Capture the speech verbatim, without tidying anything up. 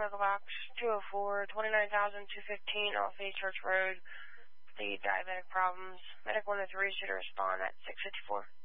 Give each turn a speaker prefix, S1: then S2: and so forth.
S1: Echo Box, two oh four, twenty-nine thousand two fifteen off East Church Road, the diabetic problems. Medic one oh three should respond at six fifty-four.